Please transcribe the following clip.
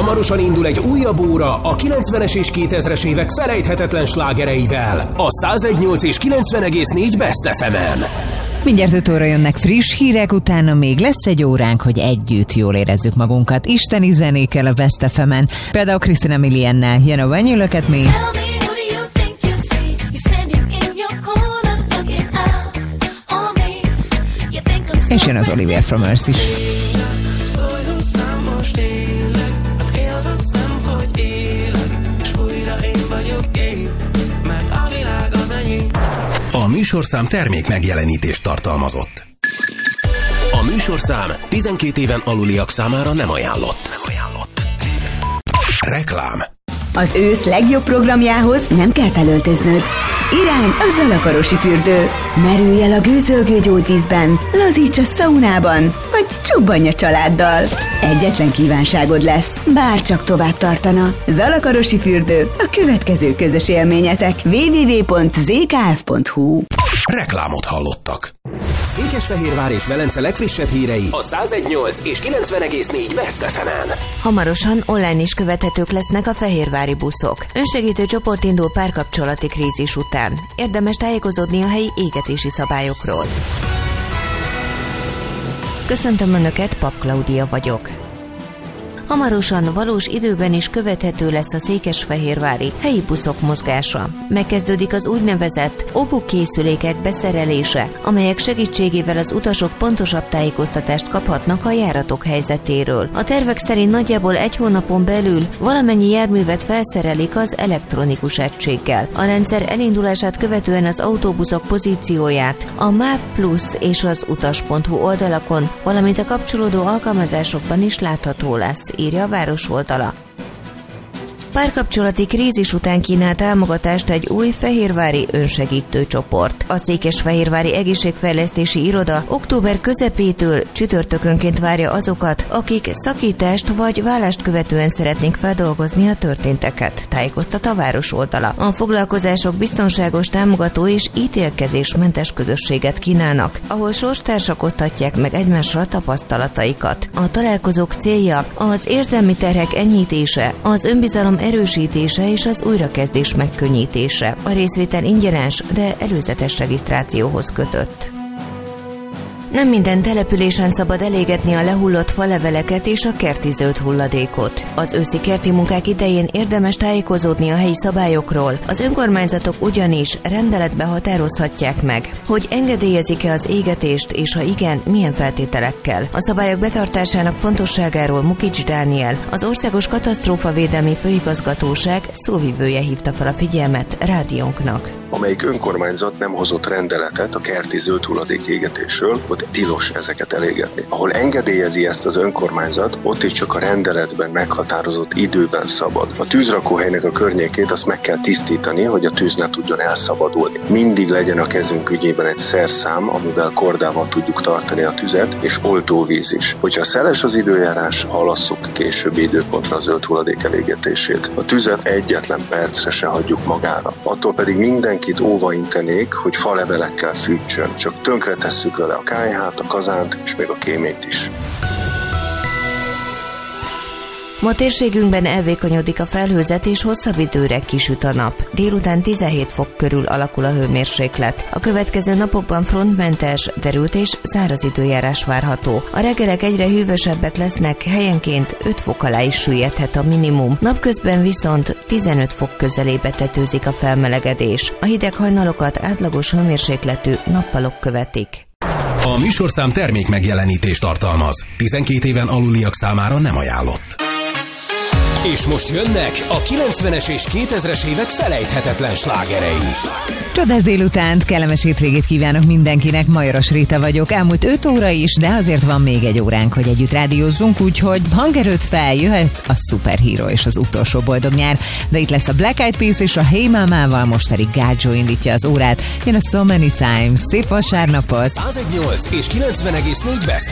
Hamarosan indul egy újabb óra a 90-es és 2000-es évek felejthetetlen slágereivel. A 101.8 és 90,4 Best FM-en. Mindjárt 5 óra jönnek friss hírek, utána még lesz egy óránk, hogy együtt jól érezzük magunkat isteni zenékkel a Best FM-en. Például Christina Miliennel jön a When You Look At Me. És jön az Olivier from Earth is. A műsorszám termék megjelenítést tartalmazott. A műsorszám 12 éven aluliak számára nem ajánlott. Reklám. Az ősz legjobb programjához nem kell felöltöznöd. Irány a Zalakarosi fürdő. Merülj el a gőzölgő gyógyvízben, lazíts a szaunában, vagy csobbanj a családdal. Egyetlen kívánságod lesz, bárcsak tovább tartana. Zalakarosi fürdő, a következő közös élményetek. www.zkf.hu. Reklámot hallottak. Székesfehérvár és Velence legfrissebb hírei a 101.8 és 90,4 Best FM-en. Hamarosan online is követhetők lesznek a fehérvári buszok. Önsegítő csoport indul párkapcsolati krízis után. Érdemes tájékozódni a helyi égetési szabályokról. Köszöntöm Önöket, Pap Klaudia vagyok. Hamarosan valós időben is követhető lesz a székesfehérvári helyi buszok mozgása. Megkezdődik az úgynevezett OBU készülékek beszerelése, amelyek segítségével az utasok pontosabb tájékoztatást kaphatnak a járatok helyzetéről. A tervek szerint nagyjából egy hónapon belül valamennyi járművet felszerelik az elektronikus egységgel. A rendszer elindulását követően az autóbuszok pozícióját a MÁV Plus és az utas.hu oldalakon, valamint a kapcsolódó alkalmazásokban is látható lesz, írja a város oldala. Párkapcsolati krízis után kínál támogatást egy új fehérvári önsegítő csoport. A Székesfehérvári Egészségfejlesztési Iroda október közepétől csütörtökönként várja azokat, akik szakítást vagy vállást követően szeretnénk feldolgozni a történteket, tájékoztat a város oldala. A foglalkozások biztonságos, támogató és ítélkezésmentes közösséget kínálnak, ahol sorstársak osztatják meg egymással tapasztalataikat. A találkozók célja az érzelmi terhek enyhítése, az önbizalom erősítése és az újrakezdés megkönnyítése. A részvétel ingyenes, de előzetes regisztrációhoz kötött. Nem minden településen szabad elégetni a lehullott faleveleket és a kerti zöld hulladékot. Az őszi kerti munkák idején érdemes tájékozódni a helyi szabályokról. Az önkormányzatok ugyanis rendeletbe határozhatják meg, hogy engedélyezik-e az égetést, és ha igen, milyen feltételekkel. A szabályok betartásának fontosságáról Mukics Dániel, az Országos Katasztrófavédelmi Főigazgatóság szóvivője hívta fel a figyelmet rádiónknak. Amelyik önkormányzat nem hozott rendeletet a kerti zöld hulladék égetésről, ott tilos ezeket elégetni. Ahol engedélyezi ezt az önkormányzat, ott is csak a rendeletben meghatározott időben szabad. A tűzrakóhelynek a környékét azt meg kell tisztítani, hogy a tűz ne tudjon elszabadulni. Mindig legyen a kezünk ügyében egy szerszám, amivel kordával tudjuk tartani a tüzet, és oltóvíz is. Hogyha szeles az időjárás, halasszuk későbbi időpontra a zöld hulladék elégetését. A tüzet egyetlen percre se hagyjuk magára. Attól pedig mindenkit óva intenék, hogy falevelekkel fűtsön. Csak tönkre tesszük vele a kályhát, a kazánt és még a kémét is. Ma térségünkben elvékonyodik a felhőzet és hosszabb időre kisüt a nap. Délután 17 fok körül alakul a hőmérséklet. A következő napokban frontmentes, derült és száraz időjárás várható. A reggelek egyre hűvösebbek lesznek, helyenként 5 fok alá is süllyedhet a minimum. Napközben viszont 15 fok közelébe tetőzik a felmelegedés. A hideg hajnalokat átlagos hőmérsékletű nappalok követik. A műsorszám termék megjelenítést tartalmaz. 12 éven aluliak számára nem ajánlott. És most jönnek a 90-es és 2000-es évek felejthetetlen slágerei. Csodás délutánt, kellemes hétvégét kívánok mindenkinek, Majoros Rita vagyok. Elmúlt 5 óra is, de azért van még egy óránk, hogy együtt rádiózzunk, úgyhogy hangerőt fel, jöhet a Superhero és az utolsó boldog nyár. De itt lesz a Black Eyed Peas és a Hey Mama-val, most pedig Gácsó indítja az órát. Jön a So Many Times, szép vasárnapot! 101.8 és 90,4 Best